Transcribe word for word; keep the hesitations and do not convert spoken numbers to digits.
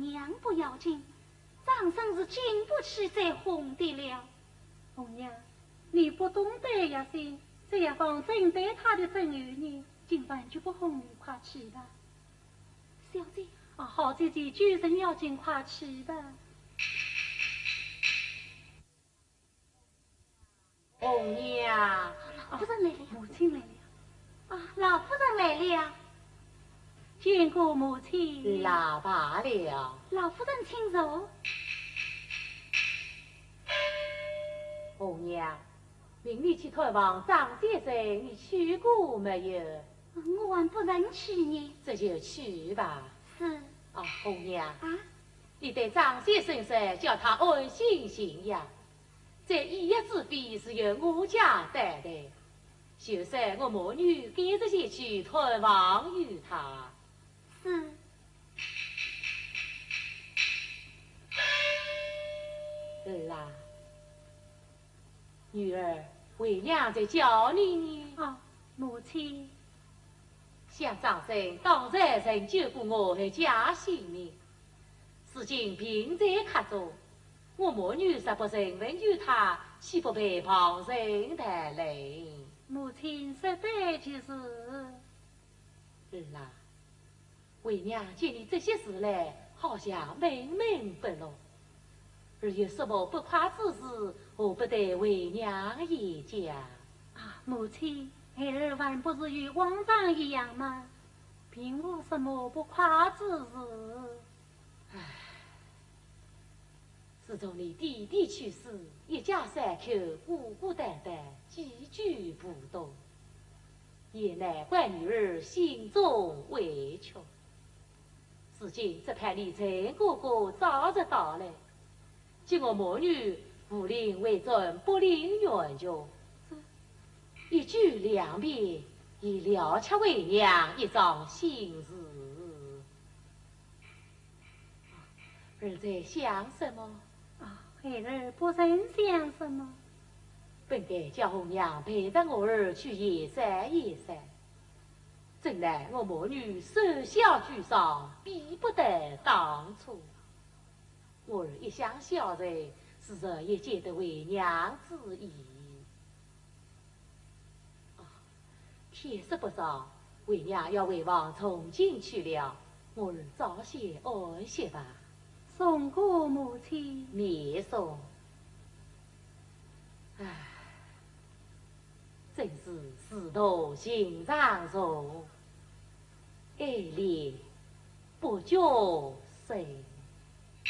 娘不要紧，长生是经不起再哄的了。 红娘，你不懂得呀些，这样方针对他的真语呢，今晚就不哄你，快去吧。 小姐， 啊，好姐姐，举人要紧，快去吧。 红娘， 老夫人来了。 母亲来了。 啊，老夫人来了。 见过母亲。 老罢了。 老夫人请坐。 红娘，明日去探望张先生，你去过没有？ 我还不认去呢。 这就去吧。 是。 啊，红娘。 啊。 你对张先生说，叫他安心静养。这一夜之费是由我家担的，就算我母女赶着前去探望于他。 是。 儿啊，女儿，为娘在叫你呢。 啊，母亲。 想张生当然曾救过我和家信呢，如今病在客中，我母女实不承认于他，岂不被旁人谈论？ 母亲说对就是。 儿啊，为娘见你这些事来，好像闷闷不乐。儿有什么不快之事，何不得为娘言讲？ 啊，母亲，孩儿还不是与往常一样吗？并无什么不快之事。 唉，自从你弟弟去世，一家三口孤孤单单，寄居不动，也难怪女儿心中委屈。如今只盼你陈哥哥早日到来，叫我母女不领为尊，不领冤屈，一举两别，以了却为娘一桩心事。儿在想什么？ 啊，孩儿不曾想什么。 本该叫红娘陪着我儿去野山野山，怎奈我母女手小俱伤，比不得当初。我儿一向孝顺，时日也觉得为娘之意。啊，天色不早，为娘要回往重庆去了，我儿早些安息吧。 送过母亲。 灭送。唉，真是世途心上重，爱恋不觉深。